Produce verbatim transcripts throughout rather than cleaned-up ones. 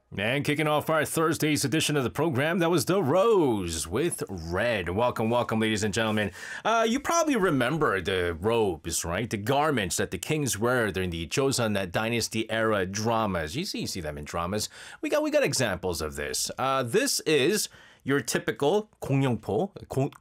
And kicking off our Thursday's edition of the program, that was The Rose with Red. Welcome, welcome, ladies and gentlemen. Uh, you probably remember the robes, right? The garments that the kings wear during the Joseon Dynasty era dramas. You see, you see them in dramas. We got, we got examples of this. Uh, this is your typical 공룡포,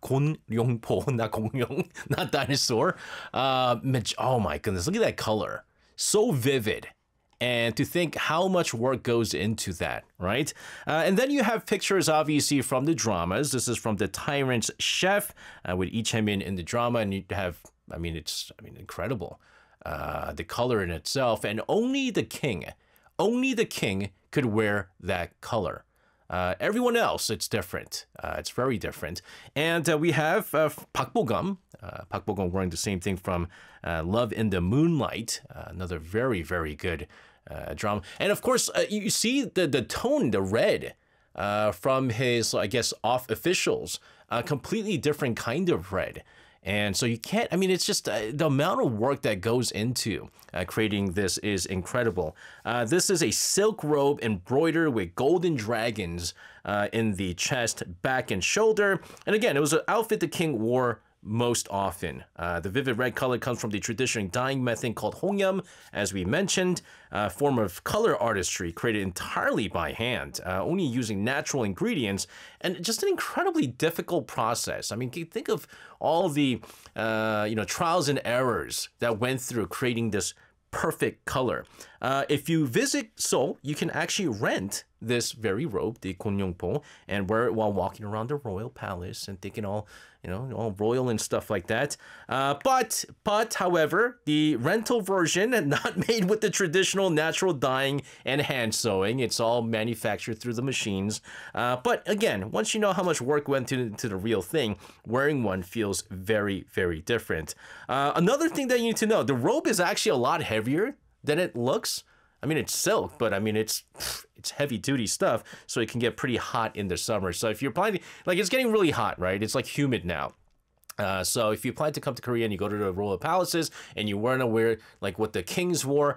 곤룡포, not 공룡, not dinosaur. Uh, oh my goodness, look at that color. So vivid. And to think how much work goes into that, right? Uh, and then you have pictures, obviously, from the dramas. This is from The Tyrant's Chef uh, with Lee Chae-min in the drama. And you have, I mean, it's, I mean, incredible. Uh, the color in itself. And only the king, only the king could wear that color. Uh, everyone else, it's different. Uh, it's very different. And uh, we have uh, Park Bo-gum. Uh, Park Bo-gum wearing the same thing from uh, Love in the Moonlight. Uh, another very, very good uh, drama. And of course, uh, you see the, the tone, the red uh, from his, I guess, off officials. A completely different kind of red. And so you can't, I mean, it's just uh, the amount of work that goes into uh, creating this is incredible. Uh, this is a silk robe embroidered with golden dragons uh, in the chest, back, and shoulder. And again, it was an outfit the king wore most often. Uh, the vivid red color comes from the traditional dyeing method called hongyam, as we mentioned, a form of color artistry created entirely by hand, uh, only using natural ingredients, and just an incredibly difficult process. I mean, can you think of all the uh, you know trials and errors that went through creating this perfect color. Uh, if you visit Seoul, you can actually rent this very robe, the 곤룡포, and wear it while walking around the royal palace and thinking all, you know, all royal and stuff like that. Uh, but, but, however, the rental version, not made with the traditional natural dyeing and hand sewing. It's all manufactured through the machines. Uh, but again, once you know how much work went into the real thing, wearing one feels very, very different. Uh, another thing that you need to know, the robe is actually a lot heavier than it looks. I mean, it's silk, but I mean, it's it's heavy duty stuff, so it can get pretty hot in the summer. So if you're planning, like it's getting really hot, right? It's like humid now. Uh, so if you plan to come to Korea and you go to the royal palaces and you want to wear like what the kings wore,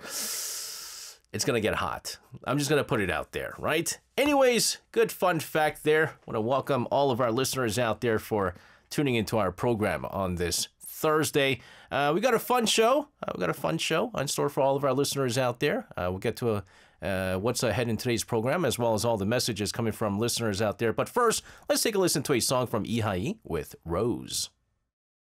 it's going to get hot. I'm just going to put it out there, right? Anyways, good fun fact there. Want to welcome all of our listeners out there for tuning into our program on this Thursday. Uh, we got a fun show. Uh, we got a fun show in store for all of our listeners out there. Uh, we'll get to a, uh, what's ahead in today's program, as well as all the messages coming from listeners out there. But first, let's take a listen to a song from Ihai with Rose.